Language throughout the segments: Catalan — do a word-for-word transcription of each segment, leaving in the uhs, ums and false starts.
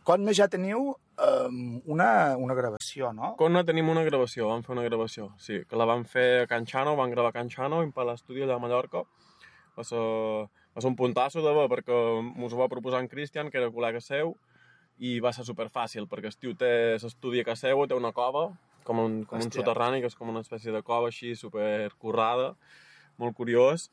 Conna ja teniu um, una, una gravació, no? Conna tenim una gravació, vam fer una gravació, sí, que la vam fer a Can Xano, vam gravar a Can Xano, per l'estudi allà a Mallorca. Va ser, va ser un puntasso de bé, perquè mos ho va proposar en Cristian, que era col·lega seu, i va ser superfàcil, perquè el tio té l'estudi a casa seu, té una cova, com un, com un soterrani, que és com una espècie de cova així, supercurrada, molt curiós,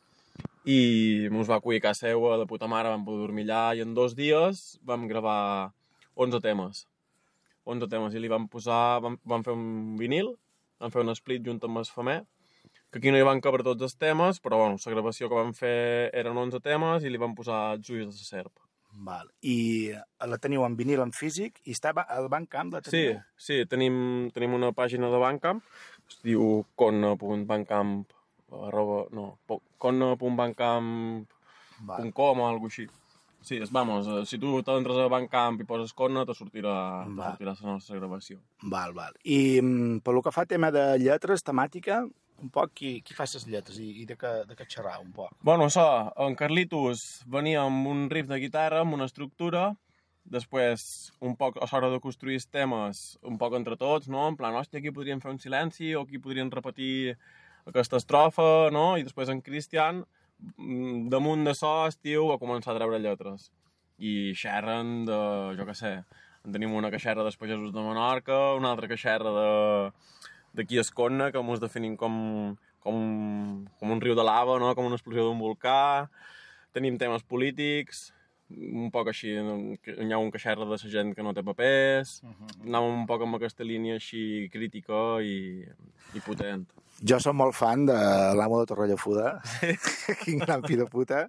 i mos va acollir a casa seva de puta mare, vam poder dormir allà, i en dos dies vam gravar onze temes. onze temes, i li vam posar, vam, vam fer un vinil, vam fer un split junt amb el Femer, que aquí no hi van cabre tots els temes, però bueno, la gravació que vam fer eren onze temes i li vam posar els ulls de la serp. Val. I la teniu en vinil, en físic, i està al Bandcamp? La teniu? Sí, sí, tenim, tenim una pàgina de Bandcamp, que es diu conna punt bandcamp arroba, no, conna punt bandcamp punt com o alguna cosa així. Sí, és, vamos, si tu t'entres a Bandcamp i poses Conna, te sortirà, te sortirà la nostra gravació. Val, val. I pel que fa tema de lletres, temàtica, un poc qui, qui fa les lletres i, i de, què, de què xerrar un poc? Bueno, això, en Carlitos venia amb un riff de guitarra, amb una estructura, després un poc a l'hora de construir els temes, un poc entre tots, no? En plan, hòstia, aquí podríem fer un silenci o aquí podríem repetir aquesta estrofa, no? I després en Cristian, damunt de so, estiu, va començar a treure lletres. I xerren de, jo què sé, en tenim una que xerra dels pagesos de Menorca, una altra que xerra de d'aquí a Conna, que mos definim com, com, com un riu de lava, no? Com una explosió d'un volcà. Tenim temes polítics, un poc així, hi ha un que xerra de la gent que no té papers, uh -huh. Anàvem un poc amb aquesta línia així crítica i, i potent. Jo som molt fan de l'Amo de Torrellafuda, quin gran fill de puta.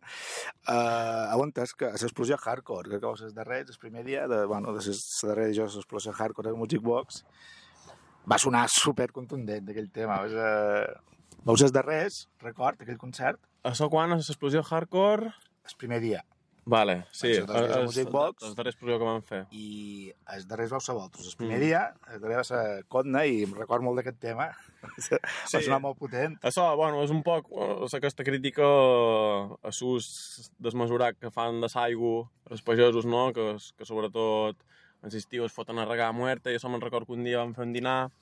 Uh, on és que l'explosió hardcore, crec que va ser el darrer, el primer dia, de, bueno, de la darrera edició de l'explosió hardcore de Music Box, va sonar supercontundent aquell tema. Veus, uh, veus els darrers, record, aquell concert? Això quan és l'explosió hardcore? El primer dia. Vale, sí, els darrers el darrer explosió que vam fer. I els darrers vau ser vosaltres. El primer mm. dia, el darrer va ser Conna, i em record molt d'aquest tema. Sí. Va sonar molt potent. Això, bueno, és un poc aquesta crítica a l'ús desmesurat que fan de l'aigua els pagesos, no? Que, que sobretot en l'estiu es foten a regar a muerta, i això me'n record que un dia vam fer un dinar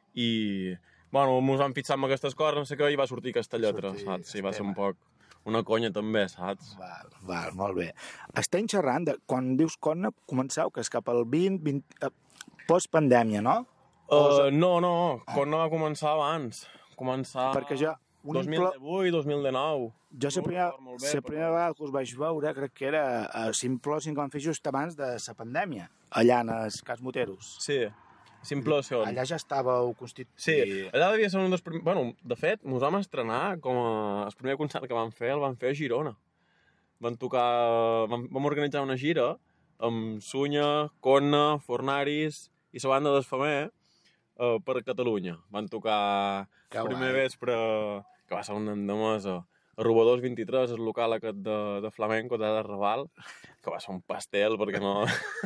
i, bueno, ens vam fixar amb aquestes coses, no sé què, i va sortir aquesta lletra, saps? Sí, va ser un poc una conya també, saps? Val, val, molt bé. Estem xerrant de, quan dius Conna, començau, que és cap al vint, vint eh, post-pandèmia, no? Uh, no, no, Conna va començar abans. Començar perquè jo, dos mil divuit, dos mil dinou. Jo la primera, la primera vegada que us vaig veure, crec que era a Simplòsin, que vam fer just abans de la pandèmia, allà en els Cas Moteros. Sí. Simplòsion. Allà ja estàveu constituït. Sí, allà devia ser un dels primers... Bueno, de fet, ens vam estrenar com a... El primer concert que vam fer el vam fer a Girona. Vam tocar... Vam, vam organitzar una gira amb Sunya, Conna, Fornaris i la banda del Femer eh, per Catalunya. Van tocar el primer vespre, que va ser una endemesa, a Robadors vint-i-tres, el local aquest de, de flamenco, de Raval, que va ser un pastel, perquè no...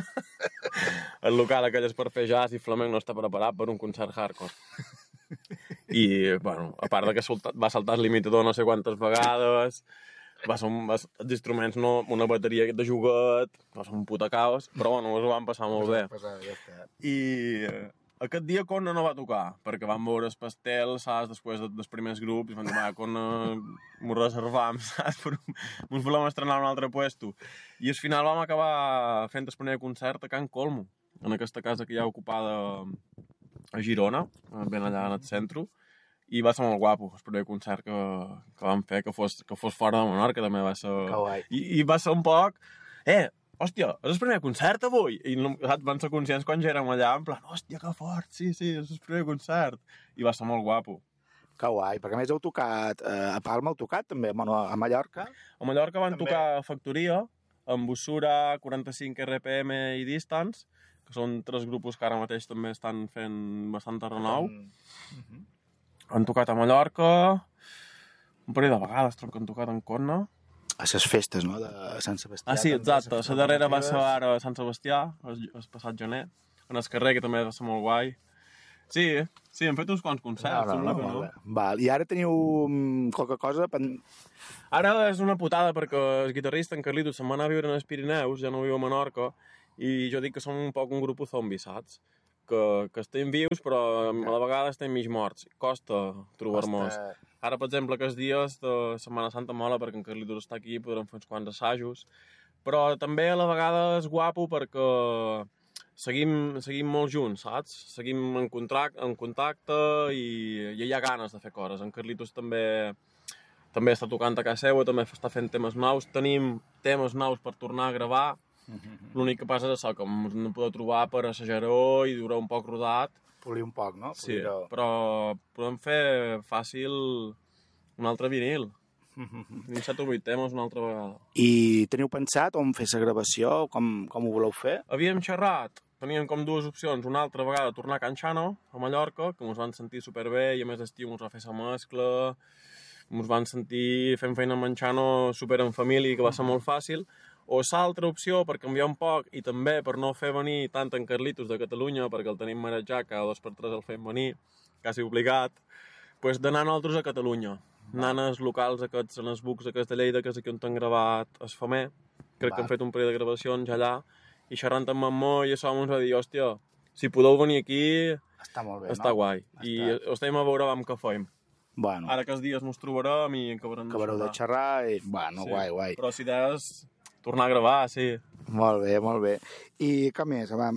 El local aquell és per fer jazz i flamenc no està preparat per un concert hardcore. I, bueno, a part de que va saltar el limitador no sé quantes vegades, va ser un, va, els instruments, no, una bateria de joguet, va ser un puta caos, però bueno, ens ho vam passar molt bé. I eh, aquest dia Conna no va tocar, perquè vam veure el pastel, saps, després de, dels primers grups, i vam dir, va, Conna m'ho reservam, saps, però ens volem estrenar a un altre puesto. I al final vam acabar fent el primer concert a Can Colmo, en aquesta casa que hi ha ocupada a Girona, ben allà en el centre, i va ser molt guapo, el primer concert que, que vam fer, que fos, que fos fora de Menorca, també va ser... I, I va ser un poc... Eh, hòstia, és el primer concert avui? I no, van ser conscients quan ja érem allà, en plan, hòstia, que fort, sí, sí, és el primer concert. I va ser molt guapo. Que guai, perquè a més heu tocat, eh, a Palma heu tocat també, bueno, a Mallorca. A Mallorca van també tocar Factoria, amb Bussura, quaranta-cinc R P M i Distance, que són tres grupos que ara mateix també estan fent bastant renou. Mm -hmm. Han tocat a Mallorca, un parell de vegades trobo que han tocat en Conna. A les festes, no?, de Sant Sebastià. Ah, sí, exacte. La darrera va ser ara a Sant Sebastià, el passat gener, en el carrer, que també va ser molt guai. Sí, sí, hem fet uns quants concerts. No, no, no, no, no. Val. I ara teniu qualque cosa... Pen... Ara és una putada perquè el guitarrista, en Carlitos, se'n va anar a viure en els Pirineus, ja no viu a Menorca, i jo dic que som un poc un grup zombi, saps? Que, que estem vius, però a la vegada estem mig morts. Costa trobar-nos. Costa... Ara, per exemple, aquests dies de Setmana Santa mola, perquè en Carlitos està aquí, podrem fer uns quants assajos. Però també a la vegada és guapo perquè seguim, seguim molt junts, saps? Seguim en, contract, en contacte i, i hi ha ganes de fer coses. En Carlitos també, també està tocant a casa seva, també està fent temes nous. Tenim temes nous per tornar a gravar. L'únic que passa és això, que ens no podeu trobar per assajar-ho i durar un poc rodat. Polir un poc, no? Sí, però podem fer fàcil un altre vinil. Tenim set o vuit temes una altra vegada. I teniu pensat on fer la gravació? Com, com ho voleu fer? Havíem xerrat, teníem com dues opcions. Una altra vegada tornar a Can Xano, a Mallorca, que ens van sentir superbé i a més d'estiu ens va fer la mescla. Ens van sentir fent feina amb en Xano super en família, que va ser molt fàcil. O l'altra opció, per canviar un poc i també per no fer venir tant en Carlitos de Catalunya, perquè el tenim marejat, cada dos per tres el fem venir, quasi obligat, doncs d'anar nosaltres a Catalunya. Anant als locals aquests, en els bucs aquests de Lleida, que és aquí on han gravat el Famer. Crec Va. que han fet un parell de gravacions allà, i xerrant amb Mamó i això ens va dir, hòstia, si podeu venir aquí, està molt bé, està no? guai. Està... I estem a veure amb què fem. Bueno. Ara que els dies ens trobarem i acabarem de xerrar. Acabareu de xerrar i, bueno, sí. guai, guai. Però si des... tornar a gravar, sí. Molt bé, molt bé. I què més? Va?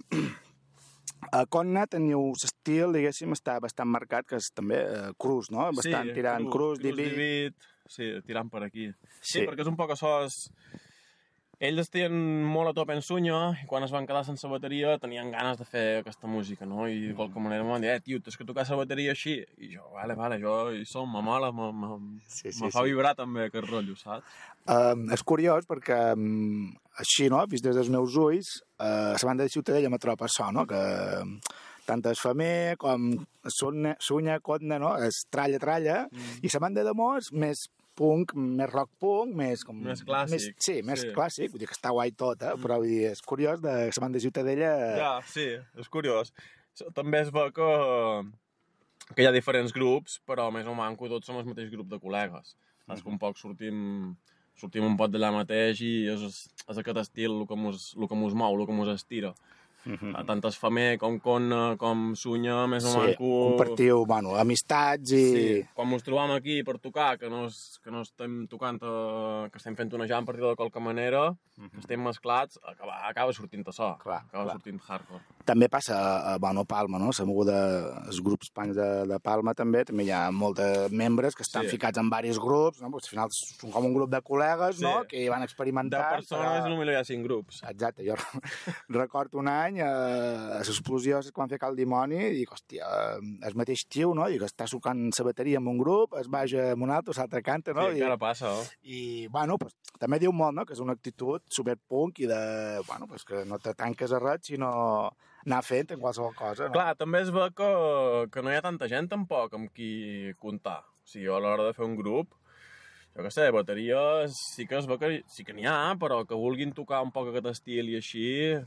A Conna teniu l'estil, diguéssim, està bastant marcat, que és també uh, cruz, no? Bastant sí, tirant cruz, cruz divit. Sí, tirant per aquí. Sí, sí perquè és un poc això. És... Ells estien molt a top en Sunya i quan es van quedar sense bateria tenien ganes de fer aquesta música, no? I de qualque manera em van dir, eh, tio, tens que tocar la bateria així. I jo, vale, vale, jo hi som, me mola, me, me, sí, sí, me fa sí. vibrar també aquest rotllo, saps? Um, és curiós perquè um, així, no? Vist des dels meus ulls, uh, la banda de Ciutadella me troba això, no? Que tant es Famer com Sunya, Sunya Cotna, no? És tralla-tralla, mm. i la banda de Mos més punk, més rock punk, més... Com, més clàssic. Més, sí, més sí. clàssic, vull dir que està guai tot, eh? Mm. Però vull dir, és curiós de la banda de Ciutadella... Ja, sí, és curiós. També es veu que, que hi ha diferents grups, però més o manco tots som el mateix grup de col·legues. Saps mm-hmm. que un poc sortim, sortim un pot d'allà mateix i és, és aquest estil el que mos, el que mos mou, el que mos estira. Mm-hmm. Tant es Famer com Conna, com Sunya, més o sí, manco... compartiu, bueno, amistats i... Sí, quan ens trobam aquí per tocar, que no, és, que no estem tocant, a, que estem fent una jam per dir de qualque manera, mm-hmm. que estem mesclats, acaba, acaba sortint això, clar, acaba clar. sortint hardcore. També passa a, bueno, a Palma, no? S'ha mogut els grups punks de, de Palma també, també hi ha molts de membres que estan sí. ficats en diversos grups, no? Pues, al final són com un grup de col·legues, sí. no? Que van experimentar. De persones però... potser hi ha cinc grups. Exacte, jo recordo un any a l'explosió que van fer Cal Dimoni i dic, hòstia, el mateix tio, no? Dic, està sucant la bateria en un grup, es baja en un altre, l'altre canta, no? Sí, encara passa, oh? I, bueno, pues, també diu molt, no? Que és una actitud superpunk i de, bueno, pues, que no te tanques a res, sinó anar fent en qualsevol cosa, no? Clar, també es veu que, que no hi ha tanta gent tampoc amb qui comptar. O sigui, a l'hora de fer un grup, jo què sé, bateries sí que es veu que sí que n'hi ha, però que vulguin tocar un poc aquest estil i així,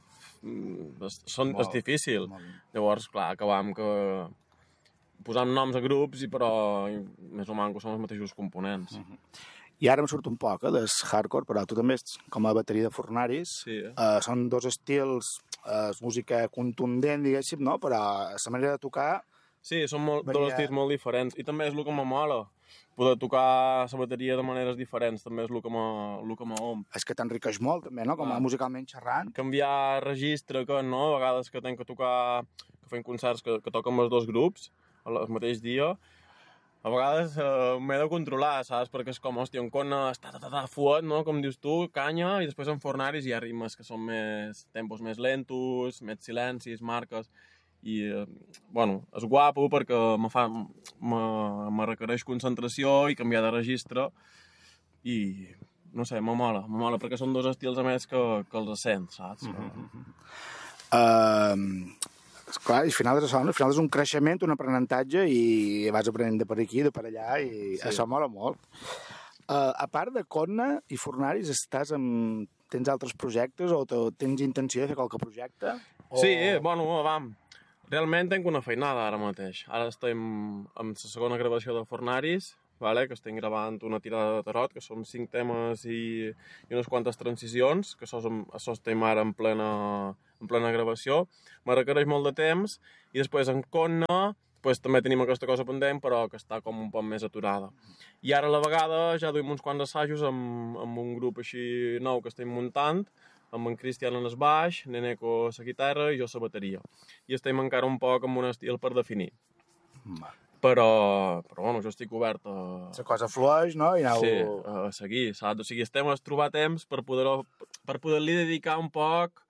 és, són, molt, és difícil. Molt. Llavors, clar, acabam que posant noms a grups, i però més o menys són els mateixos components. Uh-huh. I ara em surt un poc, eh, del hardcore, però tu també ets com a bateria de Fornaris. Sí. Uh, són dos estils, uh, música contundent, diguéssim, no? Però la manera de tocar... Sí, són molt, varia... dos estils molt diferents. I també és el que m'amola. Poder tocar la bateria de maneres diferents també és el que m'om. És que t'enriqueix molt, també, no? Com a ah. musicalment xerrant. Canviar registre, que no? A vegades que tenc que tocar, que fem concerts que, que toquen els dos grups el mateix dia, a vegades eh, m'he de controlar, saps? Perquè és com, hòstia, un Conna està ta, ta, ta, fuet, no? Com dius tu, canya, i després en Fornaris hi ha ritmes que són més tempos més lentos, més silencis, marques, i, eh, bueno, és guapo perquè me fa, me, me requereix concentració i canviar de registre, i, no sé, me mola, me mola, perquè són dos estils a més que, que els sents, saps? Mm-hmm. Uh... Clar, al final és això, no? Al final és un creixement, un aprenentatge i vas aprenent de per aquí, de per allà i sí. Això mola molt. Uh, a part de Conna i Fornaris, estàs amb... tens altres projectes o te... tens intenció de fer qualque projecte? O... Sí, bueno, vam. Realment tenc una feinada ara mateix. Ara estem amb la segona gravació de Fornaris, vale? Que estem gravant una tirada de tarot, que són cinc temes i, i unes quantes transicions, que això, això estem ara en plena, en plena gravació. Me requereix molt de temps, i després en Conna pues, també tenim aquesta cosa pendent, però que està com un poc més aturada. I ara a la vegada ja duim uns quants assajos amb, amb un grup així nou que estem muntant, amb en Cristian en el baix, Neneco a la guitarra i jo a la bateria. I estem encara un poc amb un estil per definir. Va. Però, però bueno, jo estic obert a... La cosa flueix, no? I aneu... Sí, a seguir, saps? O sigui, estem a trobar temps per poder-li per poder dedicar un poc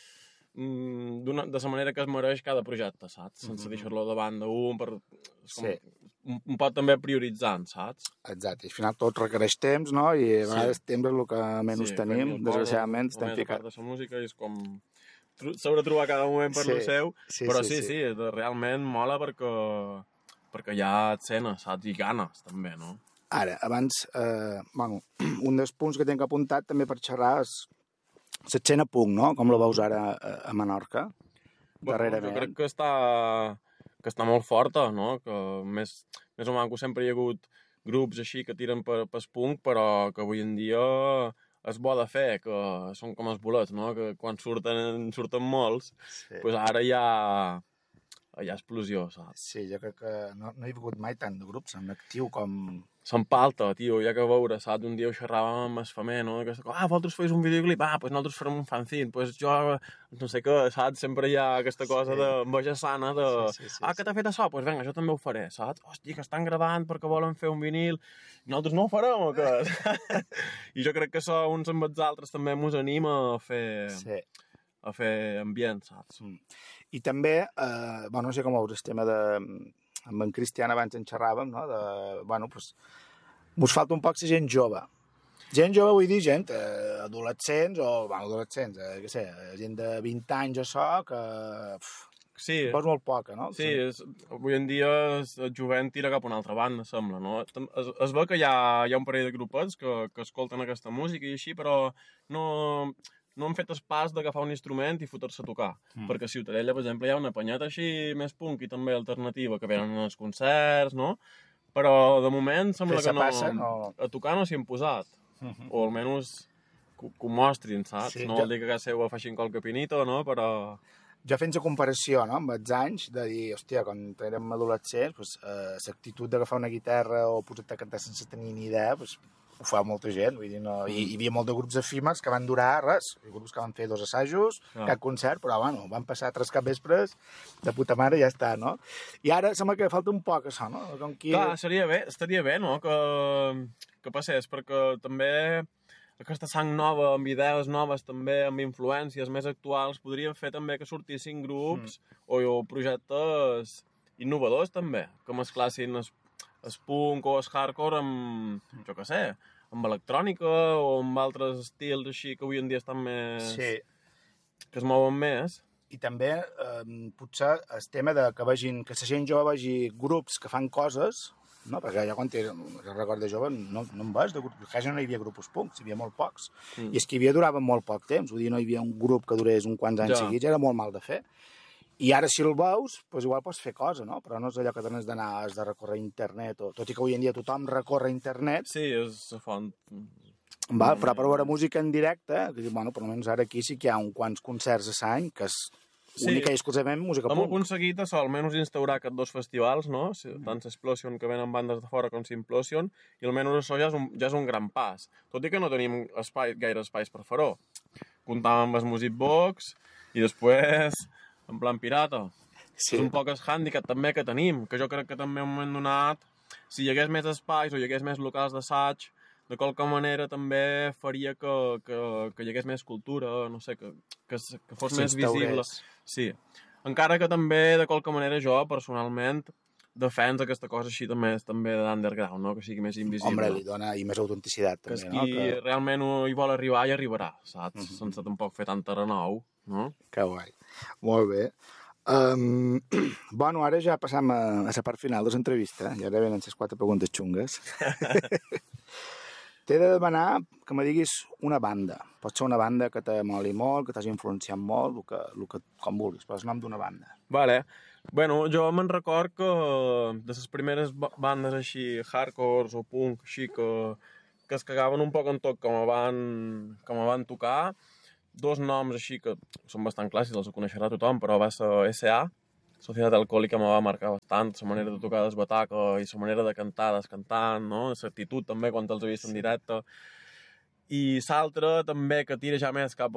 mmm, de la manera que es mereix cada projecte, saps? Sense mm -hmm. deixar-lo davant d'un, per... Sí. Un, un pot també prioritzant, saps? Exacte, i al final tot requereix temps, no? I a vegades sí. temps és el que menys sí, tenim, desgraciadament estem ficats. Sí, la música és com... S'haurà de trobar cada moment per sí. lo seu, sí, però sí, sí, sí, sí, realment mola perquè, perquè hi ha escena, saps? I ganes, també, no? Ara, abans, eh, bueno, un dels punts que tinc apuntat també per xerrar és l'escena punk, no? Com la veus ara a, a Menorca, bueno, darrerament? Jo crec que està... que està molt forta, no? Que més, més o menys sempre hi ha hagut grups així que tiren per, per punk, però que avui en dia és bo de fer, que són com els bolets, no? Que quan surten, surten molts, sí. Pues ara hi ha, hi ha explosió, saps? Sí, jo crec que no, no hi ha hagut mai tant de grups en actiu com... S'empalta, tio, hi ha que veure, saps? Un dia ho xerràvem amb el Famer, no? Aquesta cosa, ah, vosaltres feu un videoclip, ah, pues nosaltres farem un fanzine, pues jo, no sé què, saps? Sempre hi ha aquesta cosa sí. d'enveja sana, de, sí, sí, sí, ah, que t'ha fet això? Pues vinga, jo també ho faré, saps? Hòstia, que estan gravant perquè volen fer un vinil, i nosaltres no ho farem, o què? I jo crec que això, uns amb els altres, també mos anima a fer... Sí. a fer ambient, saps? Mm. I també, eh, bueno, no sé com veus el tema de... amb en Cristian abans en xerràvem, no? De, bueno, doncs, mos falta un poc la gent jove. Gent jove vull dir gent, eh, adolescents o, bueno, adolescents, eh, què sé, gent de vint anys o això, que... Pff, sí. Veus molt poca, no? Sí, és, avui en dia el jovent tira cap a una altra banda, sembla, no? Es, es veu que hi ha, hi ha un parell de grupets que, que escolten aquesta música i així, però no... no han fet el pas d'agafar un instrument i fotre-se a tocar. Mm. Perquè a Ciutadella, per exemple, hi ha una penyeta així més punk i també alternativa, que venen als concerts, no? Però, de moment, sembla que no, passa, no... a tocar no s'hi han posat. Mm -hmm. O almenys que, que ho mostrin, saps? Sí, no vol jo... dir que a casa seva facin qualque pinito, no? Però... Jo fent la comparació, no?, amb els anys, de dir, hòstia, quan érem adolescents, pues, eh, l'actitud d'agafar una guitarra o posar-te a cantar sense tenir ni idea, pues, ho fa molta gent, vull dir, no... I, hi havia molt de grups efímers que van durar res, grups que van fer dos assajos, ah. cap concert, però, bueno, van passar tres capvespres de puta mare i ja està, no? I ara sembla que falta un poc això, no? Com qui... Clar, seria bé, estaria bé, no?, que, que passés, perquè també aquesta sang nova, amb idees noves també, amb influències més actuals, podrien fer també que sortissin grups mm. o, o projectes innovadors també, que mesclassin es, es punk o es hardcore amb, jo què sé, amb electrònica o amb altres estils així que avui en dia estan més... Sí. Que es mouen més. I també eh, potser el tema de que vegin, que la gent jove vegi grups que fan coses, no? Perquè ja quan era, jo recordo jove no, no em vas de grups, quasi no hi havia grupos punks, hi havia molt pocs. Mm. I és que hi havia duraven molt poc temps, vull dir, no hi havia un grup que durés uns quants anys ja. seguits, era molt mal de fer. I ara si el veus, doncs igual pots fer cosa, no? Però no és allò que tens d'anar, has de recórrer internet, o... tot i que avui en dia tothom recorre internet. Sí, és la font... Va, però per veure música en directe, bueno, per almenys ara aquí sí que hi ha uns quants concerts a l'any, que és sí. única i exclusivament música punk. Hem aconseguit això, almenys instaurar aquests dos festivals, no? Tant s'Explosion, que venen bandes de fora, com s'Implosion, i almenys això ja és, un, ja és un gran pas. Tot i que no tenim espai, gaire espais per fer-ho. Comptàvem amb el Music Box, i després... en plan pirata. Sí. És un poc el hàndicap també que tenim, que jo crec que també en un moment donat, si hi hagués més espais o hi hagués més locals d'assaig, de qualque manera també faria que, que, que hi hagués més cultura, no sé, que, que, que fos més visible. Sí. Encara que també, de qualque manera, jo, personalment, defensa aquesta cosa així també, també d'underground, no? Que sigui més invisible. Hombre, li dona i més autenticitat, també, que no? Que qui realment hi vol arribar, hi arribarà, saps? Mm-hmm. Sense tampoc fer tanta renou, no? Que guai. Molt bé. Um, bueno, ara ja passam a, a la part final de l'entrevista. I ara venen les quatre preguntes xungues. T'he de demanar que me diguis una banda. Pot ser una banda que te moli molt, que t'hagi influenciat molt, el que, el que, com vulguis, però és el nom d'una banda. Vale. Bueno, jo me'n record que de les primeres bandes així, hardcore o punk, així, que, que es cagaven un poc en tot com van, com van tocar, dos noms així que són bastant clàssics, els coneixerà tothom, però va ser S A, Societat Alcohòlica, me va marcar bastant, la manera de tocar des bataca i la manera de cantar descantant, no? L'actitud també quan els he vist en directe. I l'altre també que tira ja més cap